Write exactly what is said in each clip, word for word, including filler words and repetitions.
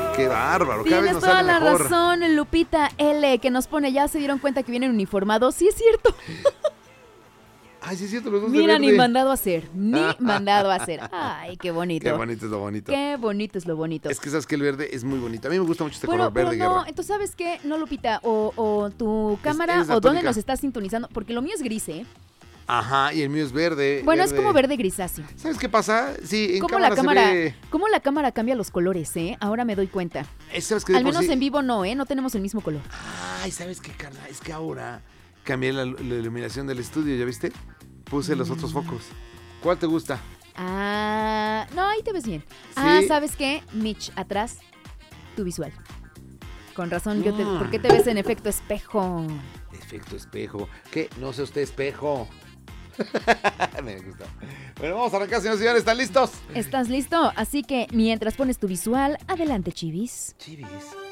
qué bárbaro. Cada Tienes vez nos toda sale la mejor. razón, Lupita L, que nos pone, ya se dieron cuenta que vienen uniformados. Sí, es cierto. Ay, sí es cierto, los dos de Mira, verde. ni mandado a hacer, ni mandado a hacer. Ay, qué bonito. Qué bonito es lo bonito. Qué bonito es lo bonito. Es que sabes que el verde es muy bonito. A mí me gusta mucho este Bueno, color pero verde no, guerra. entonces, ¿sabes qué? No, Lupita, o, o tu cámara, eres o dónde daltónica. nos estás sintonizando, porque lo mío es gris, ¿eh? Ajá, y el mío es verde. Bueno, verde. es como verde grisáceo. ¿Sabes qué pasa? Sí, en ¿Cómo cámara, la cámara, se ve... cómo la cámara cambia los colores, eh? Ahora me doy cuenta. Eh, ¿Sabes qué? De Al por menos sí- en vivo no, ¿eh? No tenemos el mismo color. Ay, ¿sabes qué, Carla? Es que ahora cambié la, la iluminación del estudio, ¿ya viste? Puse los otros focos. ¿Cuál te gusta? Ah, no, ahí te ves bien. Ah, Sí. ¿sabes qué? Mitch, atrás, tu visual. Con razón, yo te, Mm. ¿por qué te ves en efecto espejo? Efecto espejo. ¿Qué? No sea usted espejo. Me gusta. Bueno, vamos a arrancar, señores y señores. ¿Están listos? ¿Estás listo? Así que mientras pones tu visual, adelante, chivis. Chivis.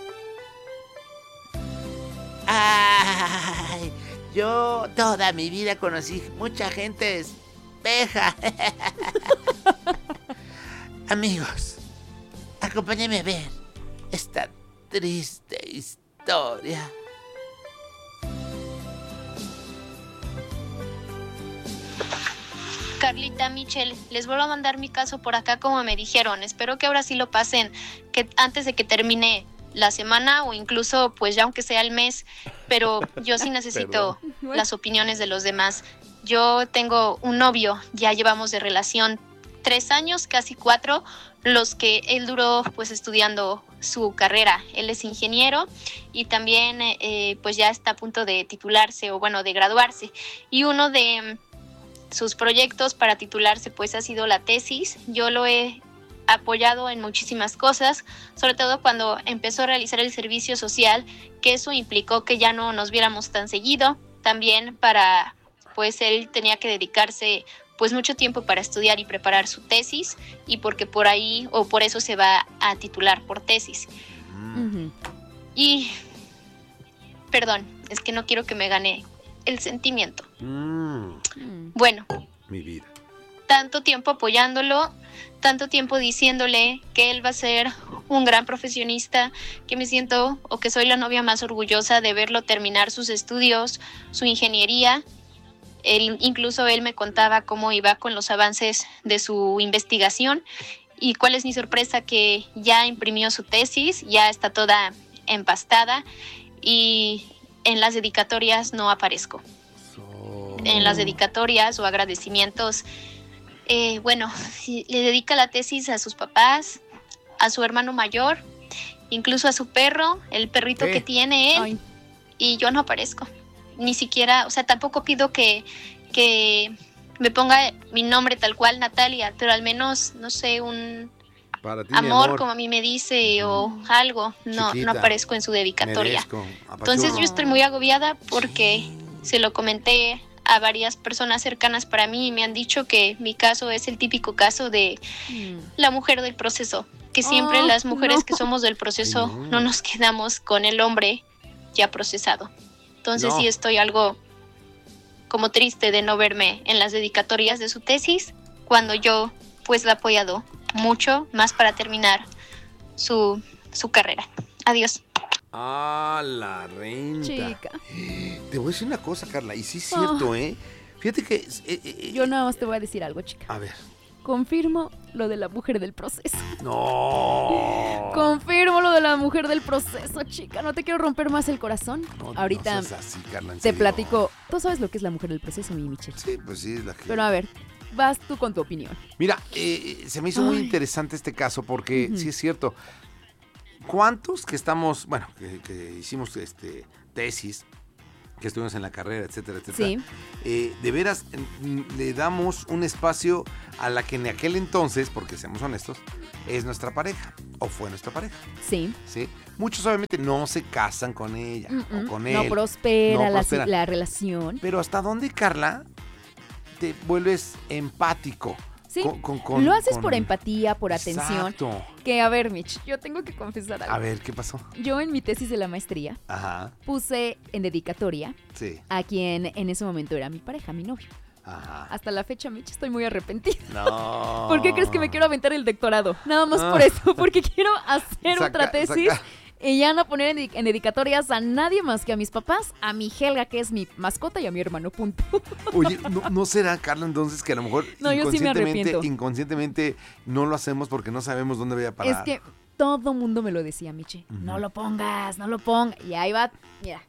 Ay, yo toda mi vida conocí mucha gente espeja. Amigos, acompáñenme a ver esta triste historia. Carlita, Michelle, les vuelvo a mandar mi caso por acá como me dijeron. Espero que ahora sí lo pasen, que antes de que termine la semana o incluso pues ya aunque sea el mes, pero yo sí necesito las opiniones de los demás. Yo tengo un novio, ya llevamos de relación tres años, casi cuatro, los que él duró pues estudiando su carrera. Él es ingeniero y también eh, pues ya está a punto de titularse o bueno, de graduarse. Y uno de sus proyectos para titularse pues ha sido la tesis. Yo lo he apoyado en muchísimas cosas, sobre todo cuando empezó a realizar el servicio social, que eso implicó que ya no nos viéramos tan seguido. También para, pues él tenía que dedicarse pues mucho tiempo para estudiar y preparar su tesis, y porque por ahí o por eso se va a titular por tesis. Ujú. Y, perdón, es que no quiero que me gane el sentimiento. Mm, Mm. Bueno, mi vida. tanto tiempo apoyándolo, tanto tiempo diciéndole que él va a ser un gran profesionista, que me siento o que soy la novia más orgullosa de verlo terminar sus estudios, su ingeniería. Él, incluso él me contaba cómo iba con los avances de su investigación, y cuál es mi sorpresa, que ya imprimió su tesis, ya está toda empastada y en las dedicatorias no aparezco. So- En las dedicatorias o agradecimientos, eh, bueno, le dedica la tesis a sus papás, a su hermano mayor, incluso a su perro, el perrito ¿Qué? que tiene él. Ay, Y yo no aparezco. Ni siquiera, o sea, tampoco pido que, que me ponga mi nombre tal cual, Natalia, pero al menos, no sé, un Para ti, mi amor, amor. como a mí me dice, o algo. No, Chiquita, no aparezco en su dedicatoria. Merezco. Entonces Apachurro. yo estoy muy agobiada porque se lo comenté a varias personas cercanas para mí y me han dicho que mi caso es el típico caso de mm. la mujer del proceso, que siempre Oh, las mujeres no. que somos del proceso Ay, no. no nos quedamos con el hombre ya procesado. Entonces No. sí estoy algo como triste de no verme en las dedicatorias de su tesis, cuando yo pues la he apoyado mucho más para terminar su, su carrera. Adiós. Ah, la renta. Chica, Te voy a decir una cosa, Carla, y sí es cierto, ¿eh? Fíjate que... eh, eh, yo nada más te voy a decir algo, chica. A ver. Confirmo lo de la mujer del proceso. No. Confirmo lo de la mujer del proceso, chica. No te quiero romper más el corazón. No, Ahorita no seas así, Carla, en te serio. platico. Tú sabes lo que es la mujer del proceso, mi Michelle. Sí, pues sí, es la que... Pero a ver, vas tú con tu opinión. Mira, eh, se me hizo muy Ay. interesante este caso porque Ujú. sí es cierto. ¿Cuántos que estamos, bueno, que, que hicimos este tesis, que estuvimos en la carrera, etcétera, etcétera? Sí. eh, de veras mm, le damos un espacio a la que en aquel entonces, porque seamos honestos, es nuestra pareja o fue nuestra pareja, Sí. ¿sí? Muchos obviamente no se casan con ella Mm, o mm. con él. No prospera, No la, prospera. la relación. Pero ¿hasta dónde, Carla, te vuelves empático? Sí. Con- con- con- Lo haces con- por empatía, por atención. Exacto. Que a ver, Mitch, yo tengo que confesar algo. A ver, ¿qué pasó? Yo en mi tesis de la maestría Ajá, puse en dedicatoria sí. a quien en ese momento era mi pareja, mi novio. Ajá. Hasta la fecha, Mitch, estoy muy arrepentida. No. ¿Por qué crees que me quiero aventar el doctorado? Nada más Ah. por eso, porque quiero hacer Saca- otra tesis saca. y ya no poner en, en dedicatorias a nadie más que a mis papás, a mi Helga, que es mi mascota, y a mi hermano, punto. Oye, ¿no, no será, Carla, entonces que a lo mejor No, yo sí me inconscientemente, arrepiento. inconscientemente no lo hacemos porque no sabemos dónde vaya a parar? Es que todo mundo me lo decía, Michi. Ujú. No lo pongas, no lo pongas. Y ahí va, mira,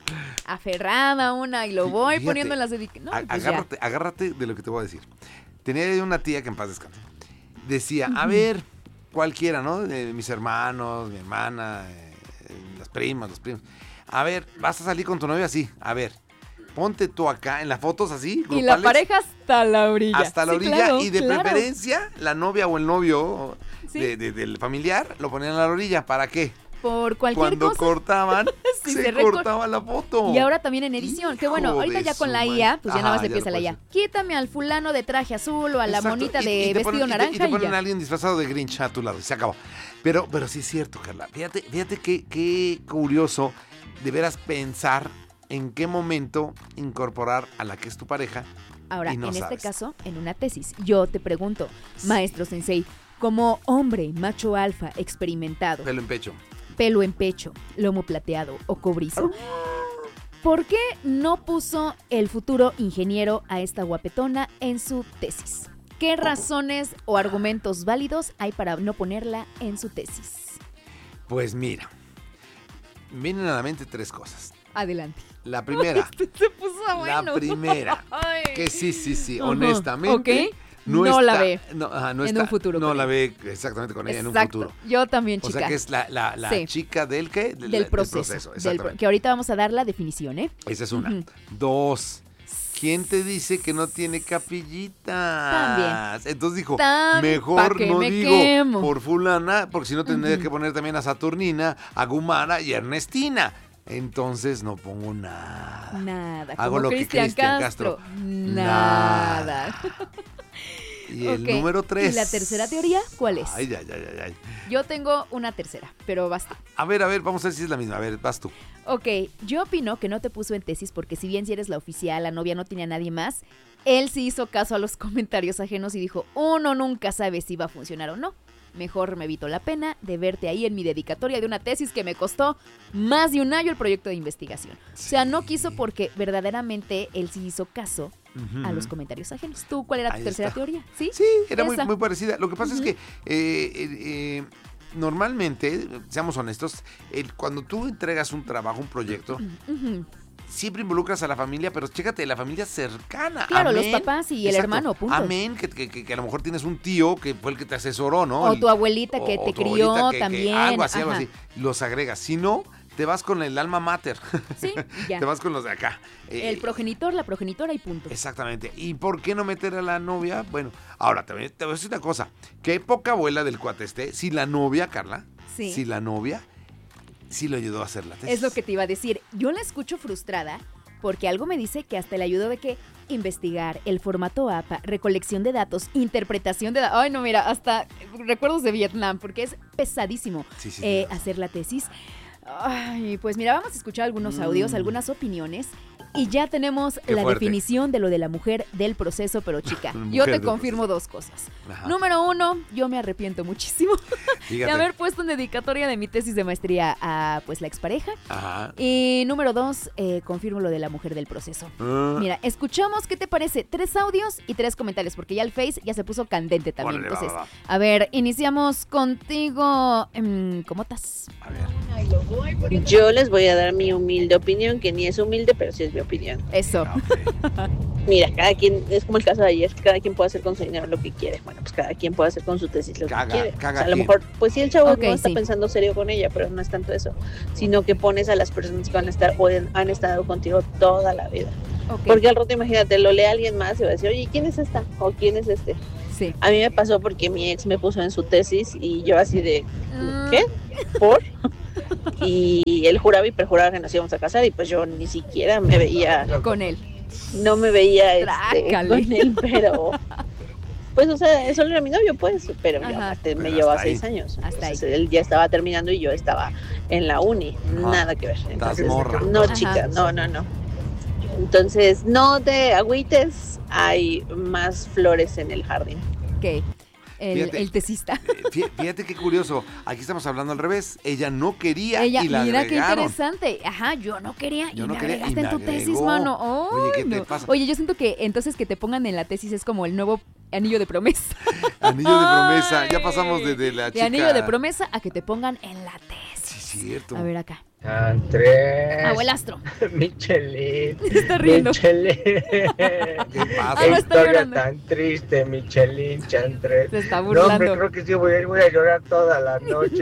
aferrada una y lo voy Fíjate, poniendo en las dedicatorias. No, A- pues ya. agárrate, agárrate de lo que te voy a decir. Tenía yo una tía que en paz descanse. Decía, a ver, cualquiera, ¿no? De mis hermanos, mi hermana, eh, las primas, los primos. A ver, vas a salir con tu novia así. A ver, ponte tú acá en las fotos así. Y la grupales, pareja hasta la orilla. hasta la Sí, orilla. claro, y de claro. preferencia, la novia o el novio Sí. de- de- del familiar lo ponían a la orilla. ¿Para qué? Por cualquier Cuando cosa. cortaban, Sí, se, se recor- cortaba la foto. Y ahora también en edición. Que bueno, Hijo ahorita de ya con su la madre. I A, pues ya nada Ajá, más ya lo empieza la I A. puedes Quítame al fulano de traje azul o a la Exacto, monita y- de y te vestido ponen- y te- naranja Y te y ponen ya. a alguien disfrazado de Grinch a tu lado y se acabó. Pero, pero sí es cierto, Carla. Fíjate, fíjate qué, qué curioso de veras pensar en qué momento incorporar a la que es tu pareja. Ahora, y no en este sabes. caso, en una tesis, yo te pregunto, maestro sensei, como hombre, macho alfa, experimentado, Pelo en pecho. pelo en pecho, lomo plateado o cobrizo, ¿por qué no puso el futuro ingeniero a esta guapetona en su tesis? ¿Qué razones o argumentos válidos hay para no ponerla en su tesis? Pues mira, vienen a la mente tres cosas. Adelante. La primera, Se puso bueno. la primera, Ay. que sí, sí, sí, Ajá, honestamente. ok. No la ve No, ajá, no en está- un futuro No con la él. ve exactamente con ella en un Exacto. futuro. Yo también, O chica. sea que es la, la, la Sí. chica del qué? Del, del proceso. del pro- exactamente. que ahorita vamos a dar la definición, ¿eh? Esa es una. Ujú. Dos. ¿Quién te dice que no tiene capillitas? También. Entonces dijo, Tan- mejor pa' que no me digo quemo. por fulana, porque si no tendría Ujú. que poner también a Saturnina, a Gumara y a Ernestina. Entonces no pongo nada. Nada. Hago Como lo que Cristian Cristian Castro. Castro. Nada. Y el Ok. número tres. ¿Y la tercera teoría cuál es? Ay, ay, ay, ay, ay. Yo tengo una tercera, pero basta. A ver, a ver, vamos a ver si es la misma. A ver, vas tú. Ok, yo opino que no te puso en tesis porque si bien si eres la oficial, la novia no tenía a nadie más, él sí hizo caso a los comentarios ajenos y dijo, uno nunca sabe si va a funcionar o no. Mejor me evito la pena de verte ahí en mi dedicatoria de una tesis que me costó más de un año el proyecto de investigación. O sea, no quiso porque verdaderamente él sí hizo caso a los comentarios ajenos. ¿Tú cuál era tu Ahí tercera está. teoría? Sí, Sí, era muy, Esa. muy parecida. Lo que pasa Ujú. es que eh, eh, eh, normalmente, seamos honestos, el- cuando tú entregas un trabajo, un proyecto, Ujú. siempre involucras a la familia, pero chécate, la familia cercana. Claro, los Amén. papás y el hermano, punto. Amén, que, que- que- que a lo mejor tienes un tío que fue el que te asesoró, ¿no? O El- tu abuelita que o te tu crió abuelita que- que también. algo así, algo Ajá. así. Los agregas. Si no, te vas con el alma mater. Sí, ya. Te vas con los de acá. Eh, El progenitor, la progenitora y punto. Exactamente. ¿Y por qué no meter a la novia? Bueno, ahora también te voy a decir una cosa. Qué poca abuela del cuate este. Si la novia, Carla, Sí. si la novia, sí lo ayudó a hacer la tesis. Es lo que te iba a decir. Yo la escucho frustrada porque algo me dice que hasta le ayudó de que investigar el formato A P A, recolección de datos, interpretación de datos. Ay, no, mira, hasta recuerdos de Vietnam, porque es pesadísimo Sí, sí, eh, tienes razón. hacer la tesis. Ay, pues mira, vamos a escuchar algunos audios, Mm. algunas opiniones. Y ya tenemos Qué la fuerte. definición de lo de la mujer del proceso, pero chica, Mujer yo te del confirmo dos cosas. Ajá. Número uno, yo me arrepiento muchísimo Fíjate. de haber puesto en dedicatoria de mi tesis de maestría a pues la expareja. Ajá. Y número dos, eh, confirmo lo de la mujer del proceso. Ah, Mira, escuchamos, ¿qué te parece? Tres audios y tres comentarios, porque ya el Face ya se puso candente también. órale, va, Entonces, va, va. a ver, iniciamos contigo. em, ¿Cómo estás? A ver. Yo les voy a dar mi humilde opinión, que ni es humilde, pero sí es mi opinión. Eso. Ah, ok. Mira, cada quien, es como el caso de ayer, cada quien puede hacer con su dinero lo que quiere. Bueno, pues cada quien puede hacer con su tesis lo Caga, que quiere. caga O sea, a lo quién. mejor, pues sí, el chavo Ok, no está sí. pensando serio con ella, pero no es tanto eso, sino que pones a las personas que van a estar o en- han estado contigo toda la vida. Ok. Porque al rato, imagínate, lo lee alguien más y va a decir, oye, ¿quién es esta? O ¿quién es este? Sí. A mí me pasó porque mi ex me puso en su tesis y yo así de, Mm, ¿qué? ¿Por? Y él juraba y perjuraba que nos íbamos a casar y pues yo ni siquiera me veía, Con él. no me veía este, Trácale. con él, pero pues o sea, solo era mi novio pues, pero ya Ajá. aparte me Pero llevaba hasta seis ahí. años. Hasta Entonces, él ya estaba terminando y yo estaba en la uni, Ajá. nada que ver. Entonces, morra. no Ajá. chica, no, no, no. Entonces, no te agüites, hay más flores en el jardín. ¿Qué? El, Fíjate. el tesista. Eh, fí- Fíjate qué curioso. Aquí estamos hablando al revés. Ella no quería Ella, y la mira qué agregaron. interesante. Ajá, yo no quería Yo y no me quería y agregaste me en tu tesis, agregó. mano. Oye, ¿qué Ay, te no. pasa? Oye, yo siento que entonces que te pongan en la tesis es como el nuevo anillo de promesa. Anillo de promesa. Ya Ay. pasamos de, de la De chica. anillo de promesa a que te pongan en la tesis. Sí, cierto. A ver acá. Andrés. Abuelastro. Michelin. Se está riendo. Michelin. ¿Qué pasa? Ah, Qué no, está historia llorando. tan triste, Michelin, Chandrés. Se está No, hombre, burlando. creo que sí voy a, voy a llorar toda la noche.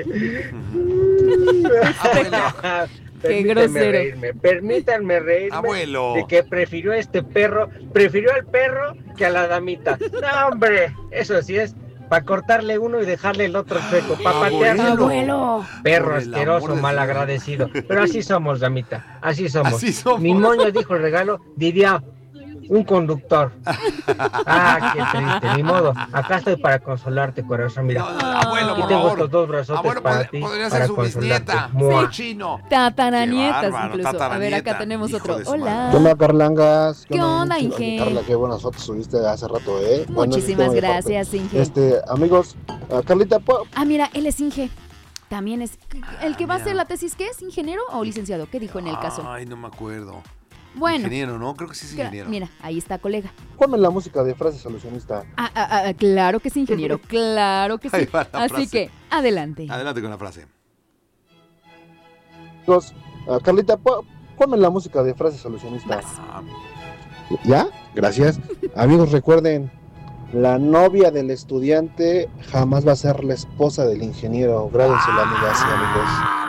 Abuelo. Permíteme grosero. reírme, permítanme reírme Abuelo. de que prefirió a este perro, prefirió al perro que a la damita. No, hombre, eso sí es para cortarle uno y dejarle el otro seco, para patearlo. Abuelo. Perro Por el amor asqueroso, de Dios. malagradecido. Pero así somos, damita, así somos. Así somos. Mi moño dijo el regalo, diría un conductor. Ah, qué triste, ni modo. Acá estoy para consolarte, corazón, mira. No, no, abuelo, Aquí por tengo favor. estos dos brazotes Abuelo, para pod- ti, podría para ser su consolarte. bisnieta. Mua. Sí, chino. Tataranietas Qué bárbaro, incluso. A ver, tataranieta. acá tenemos Hijo otro. de su Hola. madre. ¿Qué onda, Carlangas? ¿Qué onda, Oye, Inge? Carla, qué buenas fotos subiste hace rato, ¿eh? Bueno, ese Muchísimas tema de parte. gracias, Inge. Este, amigos, ah, Carlita, ¿puedo- Ah, mira, él es Inge. También es. ¿El que va a hacer mira. la tesis qué es? ¿Ingeniero o licenciado? ¿Qué dijo en el caso? Ay, no me acuerdo. Bueno, Ingeniero, ¿no? Creo que sí es gra- ingeniero. mira, ahí está, colega. ponme la música de frase solucionista? Ah, ah, ah, claro que es ingeniero, claro que sí. Ahí va la Así frase. que, adelante. Adelante con la frase. Amigos, ah, Carlita, ¿puedo- ponme la música de frase solucionista? Vas. Ah, ¿Ya? Gracias. Amigos, recuerden, la novia del estudiante jamás va a ser la esposa del ingeniero. Grábenselo, amigas y amigos.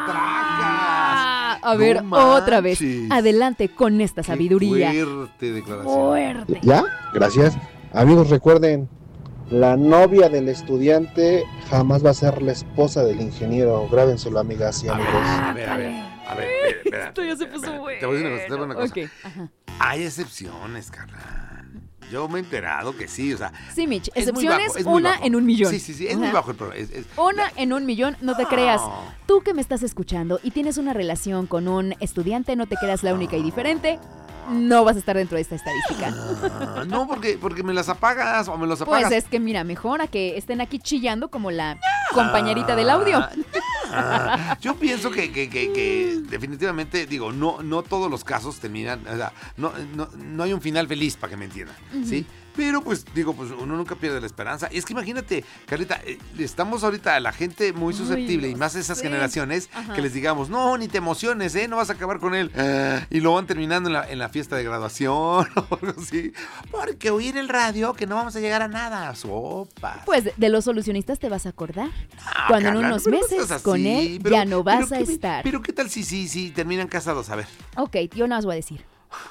Ah, a No ver, otra vez. manches. Adelante con esta qué sabiduría. Fuerte declaración. Fuerte. ¿Ya? Gracias. Amigos, recuerden, la novia del estudiante jamás va a ser la esposa del ingeniero. Grábenselo, amigas y amigos. A ver, a ver. A ver, espera, espera, Esto ya se espera, puso espera. bueno. Te voy a decir una cosa, te voy a decir una cosa. Ok, ajá. Hay excepciones, Carla. Yo me he enterado que sí, o sea. Sí, Mitch, es muy excepciones, bajo, es muy una bajo. en un millón. Sí, sí, sí, es Ajá. muy bajo el problema. es- es- Una en un millón, no te No. creas. Tú que me estás escuchando y tienes una relación con un estudiante, no te creas la única y diferente. No vas a estar dentro de esta estadística. Ah, no, porque, porque me las apagas o me los apagas. Pues es que mira, mejor a que estén aquí chillando como la compañerita del audio. Ah, yo pienso que, que, que, que definitivamente, digo, no, no todos los casos terminan, o sea, no, no, no hay un final feliz para que me entiendan, ¿sí? Pero pues digo, pues uno nunca pierde la esperanza. Y es que imagínate, Carlita, eh, estamos ahorita a la gente muy Ay, susceptible y lo más esas sé. generaciones Ajá. que les digamos, no, ni te emociones, ¿eh? No vas a acabar con él. Ah, y lo van terminando en la, en la fiesta de graduación o algo así. Porque oír el radio que no vamos a llegar a nada. Sopas. Pues de- de los solucionistas te vas a acordar. Ah, Cuando en Carla, unos pero no meses seas con así, él pero- ya no vas pero a qué- estar. Pero qué tal si sí, sí, terminan casados, a ver. Ok, yo nada más voy a decir.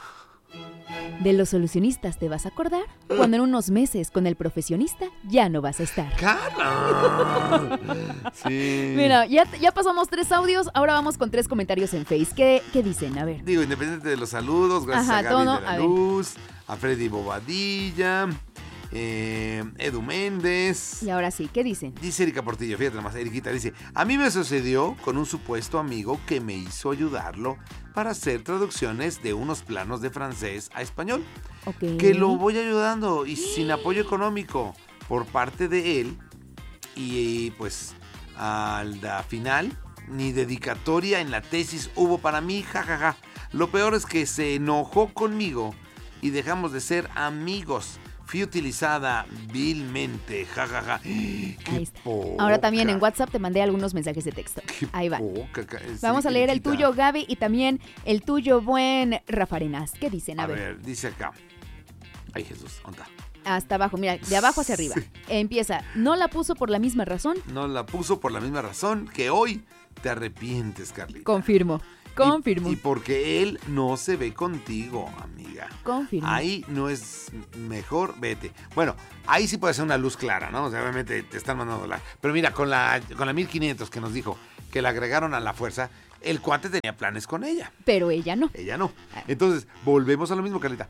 De los solucionistas te vas a acordar cuando en unos meses con el profesionista ya no vas a estar. Carla. Sí. Mira, ya, ya pasamos tres audios, ahora vamos con tres comentarios en Face. ¿Qué, qué dicen? A ver. Digo, independiente de los saludos, gracias Ajá, a Gaby todo, de la a ver. Luz, a Freddy Bobadilla, eh, Edu Méndez. Y ahora sí, ¿qué dicen? Dice Erika Portillo, fíjate nomás, Eriquita dice, a mí me sucedió con un supuesto amigo que me hizo ayudarlo para hacer traducciones de unos planos de francés a español, Ok. que lo voy ayudando y sin apoyo económico por parte de él y pues a la final ni dedicatoria en la tesis hubo para mí, jajaja. Lo peor es que se enojó conmigo y dejamos de ser amigos. Fui utilizada vilmente, jajaja. Ahí Qué está. poca, Ahora también en WhatsApp te mandé algunos mensajes de texto. qué Ahí va. poca, ca- sí, Vamos a leer el Eriquita. tuyo, Gaby, y también el tuyo, buen Rafa Arenas. ¿Qué dicen? A, A ver. ver, dice acá. Ay, Jesús, ¿dónde está? Hasta abajo, mira, de abajo hacia arriba. Sí. Empieza. ¿No la puso por la misma razón? No la puso por la misma razón que hoy te arrepientes, Carlita. Confirmo. Confirmo. Y, y porque él no se ve contigo, amiga. Confirmo. Ahí no es mejor, vete. Bueno, ahí sí puede ser una luz clara, ¿no? O sea, obviamente te están mandando la... Pero mira, con la, con la mil quinientos que nos dijo que la agregaron a la fuerza, el cuate tenía planes con ella. Pero ella no. Ella no. Entonces, volvemos a lo mismo, Carlita.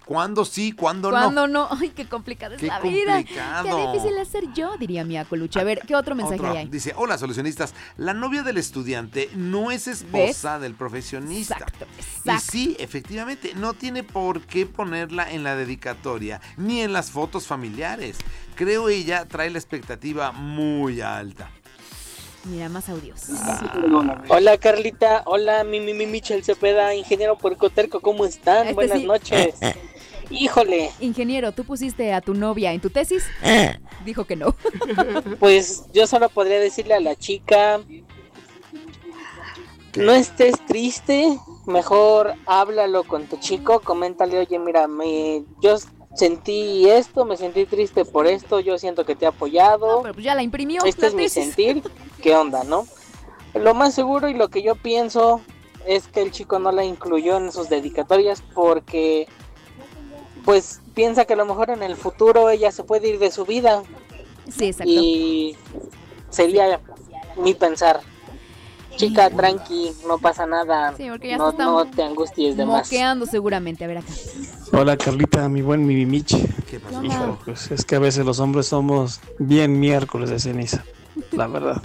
¿Cuándo sí, cuándo no? ¿Cuándo no? Ay, qué complicada es Qué la vida. complicado. Qué difícil es ser yo, diría Mia Colucci. A ver, ¿qué otro mensaje Otro, hay? dice, hola solucionistas, la novia del estudiante no es esposa del profesionista. Exacto, Y exacto. sí, efectivamente, no tiene por qué ponerla en la dedicatoria ni en las fotos familiares. Creo ella trae la expectativa muy alta. Mira, más audios. Hola Carlita, hola mi, mi, mi Michel Cepeda, ingeniero puercoterco, ¿cómo están? Este Buenas sí. noches. Híjole, Ingeniero, ¿tú pusiste a tu novia en tu tesis? Dijo que no. pues yo solo podría decirle a la chica, no estés triste, mejor háblalo con tu chico, coméntale, oye, mira, me, yo sentí esto, me sentí triste por esto, yo siento que te he apoyado. No, pero pues ya la imprimió. Este la es mi tesis. sentir, ¿qué onda, no? Lo más seguro y lo que yo pienso es que el chico no la incluyó en sus dedicatorias porque pues piensa que a lo mejor en el futuro ella se puede ir de su vida Sí, exacto. y sería mi pensar. Chica, tranqui, no pasa nada, Sí, porque ya no, se está no te angusties de más. moqueando seguramente. A ver acá. Hola Carlita, mi buen Mimi Mich. ¿Qué pasó? Hola. Híjole, pues es que a veces los hombres somos bien miércoles de ceniza, la verdad.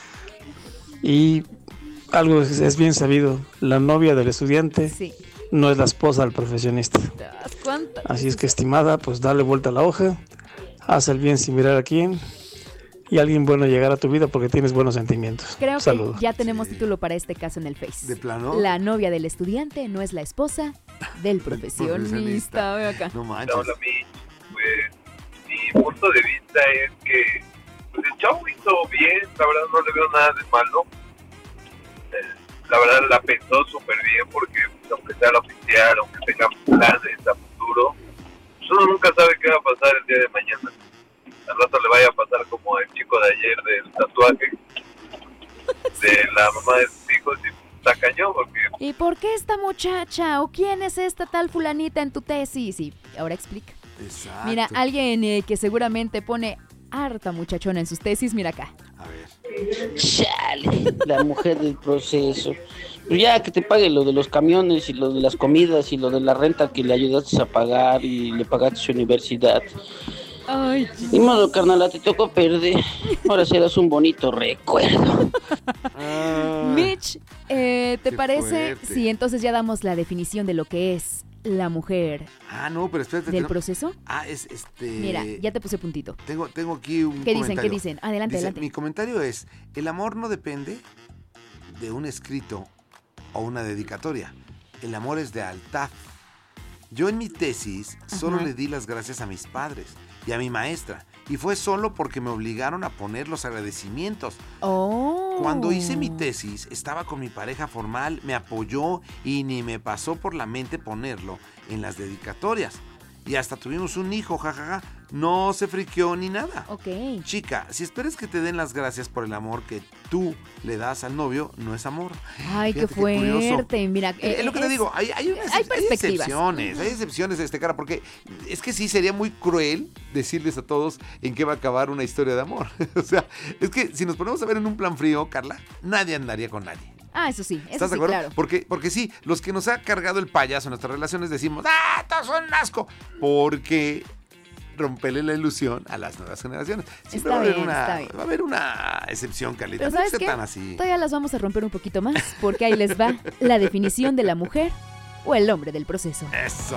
Y algo es, es bien sabido, la novia del estudiante Sí. no es la esposa del profesionista. ¿Cuánto? Así es que, estimada, pues dale vuelta a la hoja, haz el bien sin mirar a quién, y alguien bueno llegará a tu vida porque tienes buenos sentimientos. Creo Saludos. que ya tenemos Sí. título para este caso en el Face. ¿De plano? La novia del estudiante no es la esposa del profesionista. profesionista. Ve acá. No manches. Hola, mi, pues mi punto de vista es que pues, el chavo hizo bien, la verdad no le veo nada de malo. Eh, la verdad la pensó súper bien porque pues, aunque sea la oficial, aunque tenga planes a futuro, pues, uno nunca sabe qué va a pasar el día de mañana. Al rato le vaya a pasar como el chico de ayer del tatuaje de la mamá de sus hijos y está cañón porque ¿Y por qué esta muchacha o quién es esta tal fulanita en tu tesis? Y ahora explica. Exacto. Mira, alguien eh, que seguramente pone harta muchachona en sus tesis, mira acá. A ver. Chale, la mujer del proceso. Pues ya que te pague lo de los camiones y lo de las comidas y lo de la renta que le ayudaste a pagar y le pagaste su universidad. Ay, Ni modo, carnala, te tocó perder. Ahora serás un bonito recuerdo. Ay, Mitch, eh, ¿te qué parece fuerte. si entonces ya damos la definición de lo que es la mujer Ah, no, pero espérate. del no- proceso? Ah, es este. Mira, ya te puse puntito. Tengo, tengo aquí un ¿Qué dicen? comentario. ¿Qué dicen? Adelante, Dice, adelante. mi comentario es, el amor no depende de un escrito o una dedicatoria. El amor es de lealtad. Yo en mi tesis solo Ajá. le di las gracias a mis padres y a mi maestra. Y fue solo porque me obligaron a poner los agradecimientos. Oh. Cuando hice mi tesis, estaba con mi pareja formal, me apoyó y ni me pasó por la mente ponerlo en las dedicatorias. Y hasta tuvimos un hijo, jajaja. No se friqueó ni nada. Ok. Chica, si esperas que te den las gracias por el amor que tú le das al novio, no es amor. Ay, qué Fíjate qué curioso. fuerte. Mira, Eh, es lo que te es- digo, hay, hay, unas- hay hay perspectivas. excepciones, hay excepciones de este cara, porque es que sí sería muy cruel decirles a todos en qué va a acabar una historia de amor. O sea, es que si nos ponemos a ver en un plan frío, Carla, nadie andaría con nadie. Ah, eso sí, eso ¿Estás sí, de acuerdo? claro. Porque, porque sí, los que nos ha cargado el payaso en nuestras relaciones decimos, ¡ah, todos son un asco! Porque romperle la ilusión a las nuevas generaciones. Siempre Está va, a haber bien, una, está bien. va a haber una excepción, Carlita. Pero No hay que ¿sabes ser qué? tan así. Todavía las vamos a romper un poquito más, porque ahí les va la definición de la mujer o el hombre del proceso. Eso.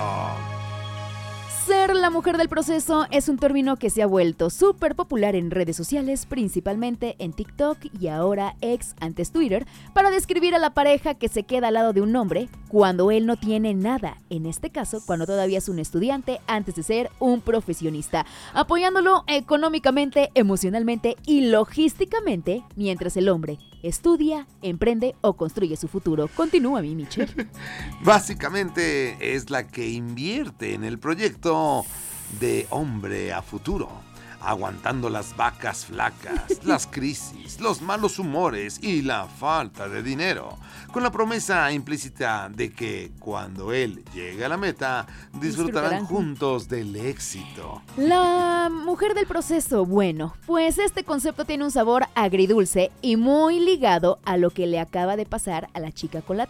Ser la mujer del proceso es un término que se ha vuelto súper popular en redes sociales, principalmente en TikTok y ahora ex antes Twitter, para describir a la pareja que se queda al lado de un hombre cuando él no tiene nada, en este caso cuando todavía es un estudiante antes de ser un profesionista, apoyándolo económicamente, emocionalmente y logísticamente mientras el hombre estudia, emprende o construye su futuro. Continúa, mi Michelle. Básicamente es la que invierte en el proyecto de hombre a futuro, aguantando las vacas flacas, las crisis, los malos humores y la falta de dinero, con la promesa implícita de que cuando él llegue a la meta, disfrutarán Disfrutarán juntos del éxito. La mujer del proceso, bueno, pues este concepto tiene un sabor agridulce y muy ligado a lo que le acaba de pasar a la chica con la